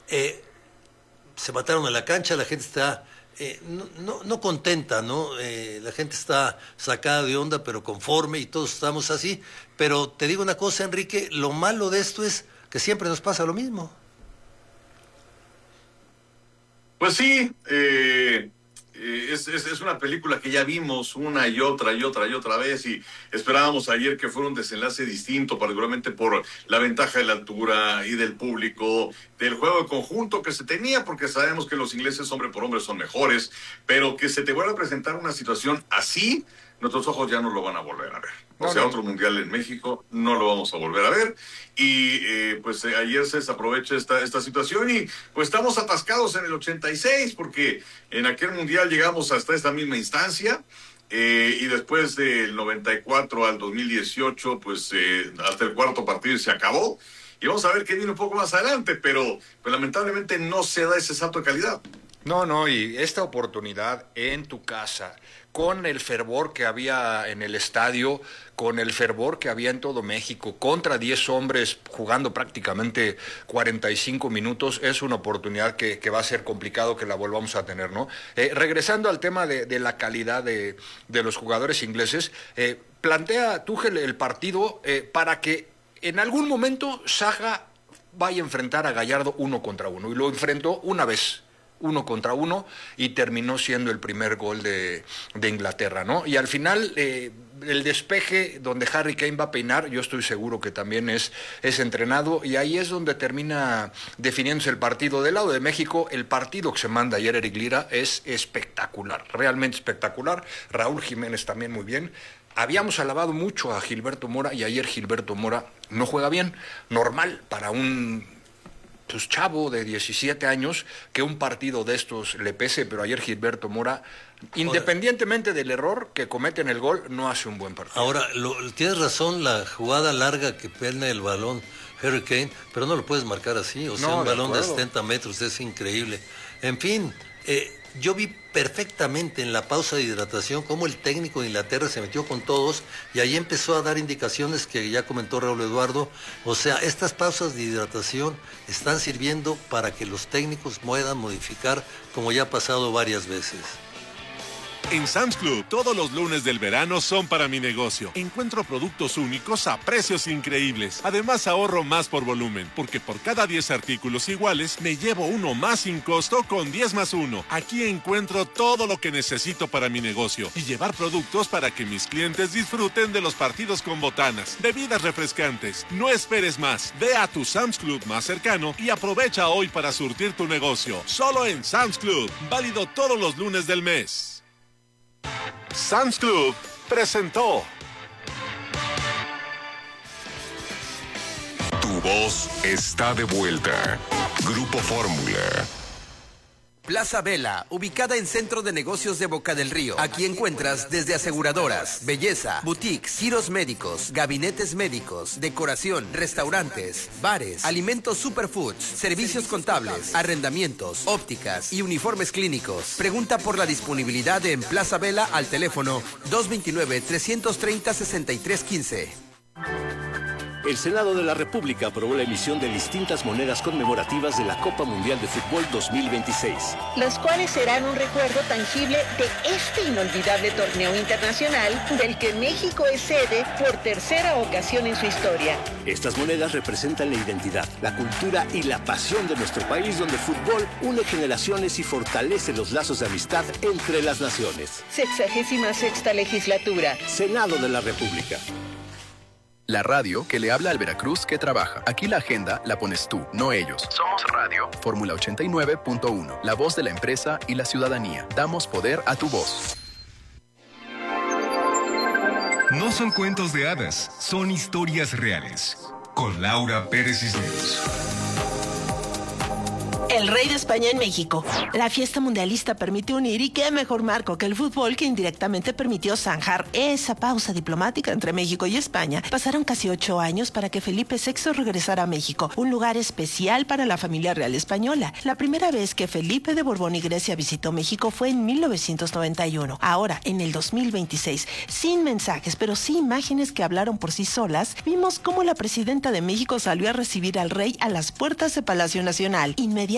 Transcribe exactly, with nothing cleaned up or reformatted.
eh, se mataron en la cancha, la gente está eh, no, no, no contenta, ¿no? Eh, la gente está sacada de onda, pero conforme, y todos estamos así. Pero te digo una cosa, Enrique, lo malo de esto es que siempre nos pasa lo mismo. Pues sí, eh, eh, es, es, es una película que ya vimos una y otra y otra y otra vez, y esperábamos ayer que fuera un desenlace distinto, particularmente por la ventaja de la altura y del público, del juego de conjunto que se tenía, porque sabemos que los ingleses hombre por hombre son mejores, pero que se te vuelva a presentar una situación así, nuestros ojos ya no lo van a volver a ver. O no, sea, no. otro mundial en México no lo vamos a volver a ver. Y eh, pues eh, ayer se desaprovecha esta, esta situación y pues estamos atascados en el ochenta y seis, porque en aquel mundial llegamos hasta esta misma instancia. Eh, y después del noventa y cuatro al dos mil dieciocho, pues eh, hasta el cuarto partido se acabó. Y vamos a ver qué viene un poco más adelante, pero pues, lamentablemente no se da ese salto de calidad. No, no, y esta oportunidad en tu casa, con el fervor que había en el estadio, con el fervor que había en todo México, contra diez hombres jugando prácticamente cuarenta y cinco minutos, es una oportunidad que, que va a ser complicado que la volvamos a tener, ¿no? Eh, regresando al tema de, de la calidad de, de los jugadores ingleses, eh, plantea Tuchel el partido eh, para que en algún momento Saga vaya a enfrentar a Gallardo uno contra uno, y lo enfrentó una vez. uno contra uno, y terminó siendo el primer gol de, de Inglaterra, ¿no? Y al final, eh, el despeje donde Harry Kane va a peinar, yo estoy seguro que también es, es entrenado, y ahí es donde termina definiéndose el partido. Del lado de México, el partido que se manda ayer Eric Lira es espectacular, realmente espectacular. Raúl Jiménez también muy bien. Habíamos alabado mucho a Gilberto Mora, y ayer Gilberto Mora no juega bien. Normal para un pues chavo de diecisiete años que un partido de estos le pese, pero ayer Gilberto Mora, independientemente del error que comete en el gol, no hace un buen partido. Ahora, lo, tienes razón, la jugada larga que pone el balón Harry Kane, pero no lo puedes marcar así, o sea, no, un de balón acuerdo. de setenta metros es increíble. En fin, eh, yo vi perfectamente en la pausa de hidratación cómo el técnico de Inglaterra se metió con todos y ahí empezó a dar indicaciones que ya comentó Raúl Eduardo. O sea, estas pausas de hidratación están sirviendo para que los técnicos puedan modificar, como ya ha pasado varias veces. En Sam's Club, todos los lunes del verano son para mi negocio. Encuentro productos únicos a precios increíbles. Además, ahorro más por volumen, porque por cada diez artículos iguales, me llevo uno más sin costo con diez más uno. Aquí encuentro todo lo que necesito para mi negocio y llevar productos para que mis clientes disfruten de los partidos con botanas, bebidas refrescantes. No esperes más. Ve a tu Sam's Club más cercano y aprovecha hoy para surtir tu negocio. Solo en Sam's Club. Válido todos los lunes del mes. Sam's Club presentó. Tu voz está de vuelta. Grupo Fórmula. Plaza Vela, ubicada en Centro de Negocios de Boca del Río. Aquí encuentras desde aseguradoras, belleza, boutiques, giros médicos, gabinetes médicos, decoración, restaurantes, bares, alimentos superfoods, servicios contables, arrendamientos, ópticas y uniformes clínicos. Pregunta por la disponibilidad en Plaza Vela al teléfono dos dos nueve, tres tres cero, seis tres uno cinco. El Senado de la República aprobó la emisión de distintas monedas conmemorativas de la Copa Mundial de Fútbol dos mil veintiséis. Las cuales serán un recuerdo tangible de este inolvidable torneo internacional del que México es sede por tercera ocasión en su historia. Estas monedas representan la identidad, la cultura y la pasión de nuestro país, donde el fútbol une generaciones y fortalece los lazos de amistad entre las naciones. Sexagésima sexta legislatura. Senado de la República. La radio que le habla al Veracruz que trabaja. Aquí la agenda la pones tú, no ellos. Somos Radio. Fórmula ochenta y nueve punto uno. La voz de la empresa y la ciudadanía. Damos poder a tu voz. No son cuentos de hadas, son historias reales. Con Laura Pérez Cisneros. El rey de España en México. La fiesta mundialista permitió unir, y qué mejor marco que el fútbol, que indirectamente permitió zanjar esa pausa diplomática entre México y España. Pasaron casi ocho años para que Felipe sexto regresara a México, un lugar especial para la familia real española. La primera vez que Felipe de Borbón y Grecia visitó México fue en mil novecientos noventa y uno. Ahora, en el dos mil veintiséis, sin mensajes, pero sí imágenes que hablaron por sí solas, vimos cómo la presidenta de México salió a recibir al rey a las puertas de Palacio Nacional. Inmediatamente